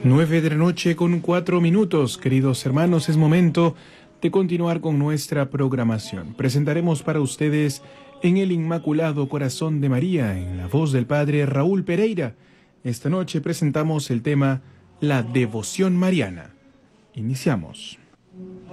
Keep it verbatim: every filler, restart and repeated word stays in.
Nueve de la noche con cuatro minutos, queridos hermanos, es momento de continuar con nuestra programación. Presentaremos para ustedes en el Inmaculado Corazón de María, en la voz del Padre Raúl Pereira. Esta noche presentamos el tema La Devoción Mariana. Iniciamos.